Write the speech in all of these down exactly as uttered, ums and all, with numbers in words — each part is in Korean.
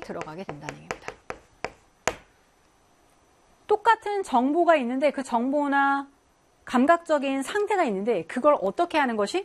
들어가게 된다는 얘기입니다. 똑같은 정보가 있는데 그 정보나 감각적인 상태가 있는데 그걸 어떻게 하는 것이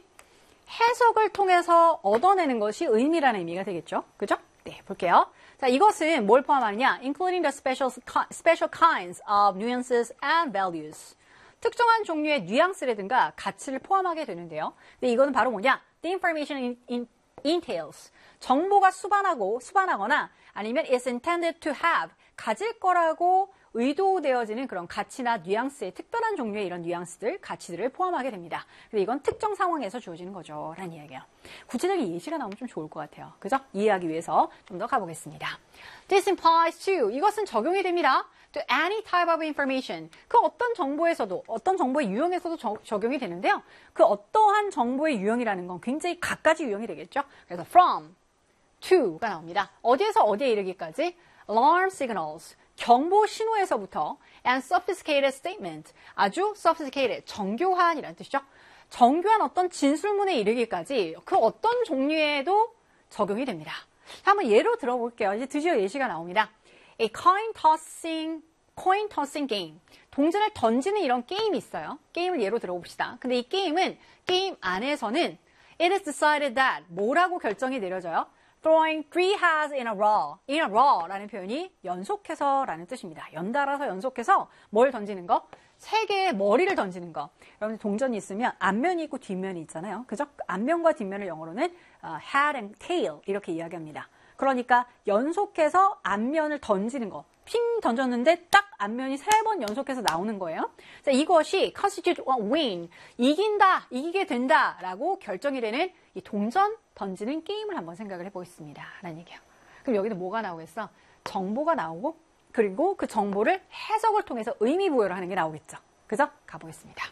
해석을 통해서 얻어내는 것이 의미라는 의미가 되겠죠. 그죠? 네, 볼게요. 자, 이것은 뭘 포함하느냐? Including the special, special kinds of nuances and values. 특정한 종류의 뉘앙스라든가 가치를 포함하게 되는데요. 근데 이거는 바로 뭐냐? The information in, in, entails. 정보가 수반하고, 수반하거나 아니면 is intended to have. 가질 거라고 의도되어지는 그런 가치나 뉘앙스의 특별한 종류의 이런 뉘앙스들, 가치들을 포함하게 됩니다. 근데 이건 특정 상황에서 주어지는 거죠. 라는 이야기예요. 구체적인 예시가 나오면 좀 좋을 것 같아요. 그죠? 이해하기 위해서 좀 더 가보겠습니다. This applies to. 이것은 적용이 됩니다. To any type of information. 그 어떤 정보에서도, 어떤 정보의 유형에서도 저, 적용이 되는데요. 그 어떠한 정보의 유형이라는 건 굉장히 갖가지 유형이 되겠죠. 그래서 from, to가 나옵니다. 어디에서 어디에 이르기까지? Alarm signals. 경보 신호에서부터 and sophisticated statement, 아주 sophisticated, 정교한이라는 뜻이죠. 정교한 어떤 진술문에 이르기까지 그 어떤 종류에도 적용이 됩니다. 한번 예로 들어볼게요. 이제 드디어 예시가 나옵니다. A coin tossing, coin tossing game. 동전을 던지는 이런 게임이 있어요. 게임을 예로 들어봅시다. 근데 이 게임은 게임 안에서는 it is decided that 뭐라고 결정이 내려져요? Throwing three heads in a row. in a row 라는 표현이 연속해서 라는 뜻입니다. 연달아서 연속해서 뭘 던지는 거? 세 개의 머리를 던지는 거. 여러분 동전이 있으면 앞면이 있고 뒷면이 있잖아요. 그죠? 앞면과 뒷면을 영어로는 head and tail 이렇게 이야기합니다. 그러니까 연속해서 앞면을 던지는 거. 핑 던졌는데 딱 앞면이 세 번 연속해서 나오는 거예요. 자, 이것이 constitute a win. 이긴다, 이기게 된다 라고 결정이 되는 이 동전 던지는 게임을 한번 생각을 해보겠습니다. 라는 얘기예요. 그럼 여기는 뭐가 나오겠어? 정보가 나오고 그리고 그 정보를 해석을 통해서 의미 부여를 하는 게 나오겠죠. 그죠? 가보겠습니다.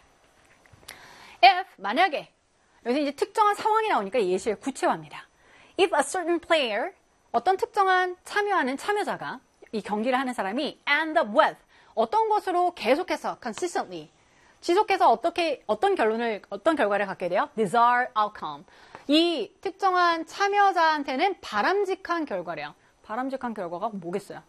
If, 만약에 여기서 이제 특정한 상황이 나오니까 예시를 구체화합니다. If a certain player, 어떤 특정한 참여하는 참여자가 이 경기를 하는 사람이 end up with, 어떤 것으로 계속해서 consistently, 지속해서 어떻게, 어떤 결론을, 어떤 결과를 갖게 돼요? desired outcome. 이 특정한 참여자한테는 바람직한 결과래요. 바람직한 결과가 뭐겠어요?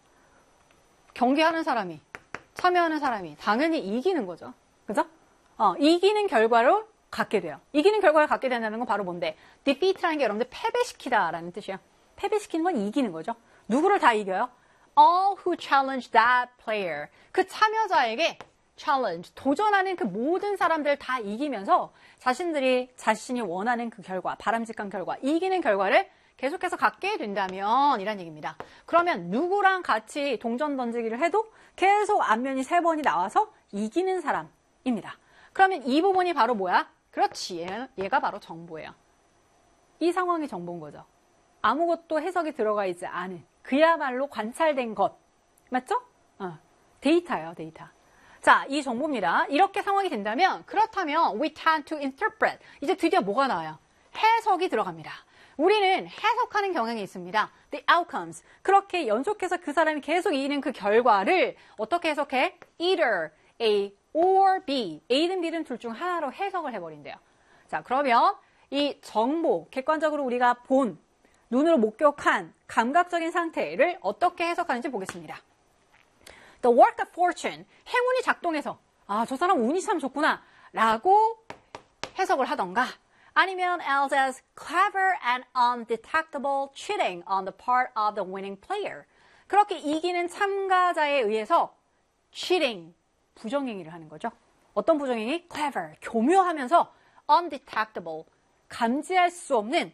경기하는 사람이, 참여하는 사람이 당연히 이기는 거죠. 그죠? 어, 이기는 결과로 갖게 돼요. 이기는 결과를 갖게 된다는 건 바로 뭔데? defeat라는 게 여러분들 패배시키다라는 뜻이에요. 패배시키는 건 이기는 거죠. 누구를 다 이겨요? All who challenge that player. 그 참여자에게 challenge, 도전하는 그 모든 사람들 다 이기면서 자신들이 자신이 원하는 그 결과, 바람직한 결과, 이기는 결과를 계속해서 갖게 된다면 이란 얘기입니다. 그러면 누구랑 같이 동전 던지기를 해도 계속 앞면이 세 번이 나와서 이기는 사람입니다. 그러면 이 부분이 바로 뭐야? 그렇지, 얘, 얘가 바로 정보예요. 이 상황이 정보인 거죠. 아무것도 해석이 들어가 있지 않은 그야말로 관찰된 것. 맞죠? 어, 데이터예요, 데이터. 자, 이 정보입니다. 이렇게 상황이 된다면 그렇다면 we tend to interpret. 이제 드디어 뭐가 나와요? 해석이 들어갑니다. 우리는 해석하는 경향이 있습니다. The outcomes. 그렇게 연속해서 그 사람이 계속 이기는 그 결과를 어떻게 해석해? Either A or B. A든 B든 둘 중 하나로 해석을 해버린대요. 자, 그러면 이 정보, 객관적으로 우리가 본, 눈으로 목격한 감각적인 상태를 어떻게 해석하는지 보겠습니다. The work of fortune. 행운이 작동해서 아, 저 사람 운이 참 좋구나 라고 해석을 하던가 아니면 else as clever and undetectable cheating on the part of the winning player. 그렇게 이기는 참가자에 의해서 cheating, 부정행위를 하는 거죠. 어떤 부정행위? clever, 교묘하면서 undetectable, 감지할 수 없는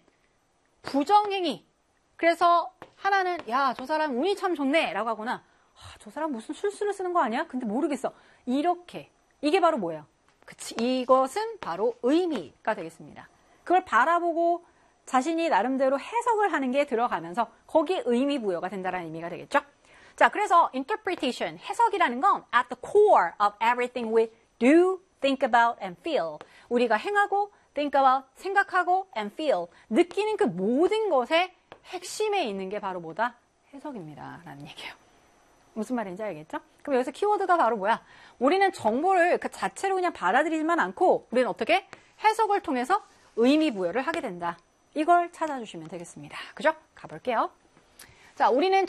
부정행위. 그래서 하나는 야, 저 사람 운이 참 좋네 라고 하거나 아, 저 사람 무슨 술수를 쓰는 거 아니야? 근데 모르겠어. 이렇게. 이게 바로 뭐예요? 그치. 이것은 바로 의미가 되겠습니다. 그걸 바라보고 자신이 나름대로 해석을 하는 게 들어가면서 거기에 의미 부여가 된다는 의미가 되겠죠. 자, 그래서 interpretation, 해석이라는 건 at the core of everything we do, think about and feel. 우리가 행하고 think about, 생각하고 and feel. 느끼는 그 모든 것의 핵심에 있는 게 바로 뭐다? 해석입니다. 라는 얘기예요. 무슨 말인지 알겠죠? 그럼 여기서 키워드가 바로 뭐야? 우리는 정보를 그 자체로 그냥 받아들이지만 않고 우리는 어떻게? 해석을 통해서 의미 부여를 하게 된다. 이걸 찾아주시면 되겠습니다. 그죠? 가볼게요. 자, 우리는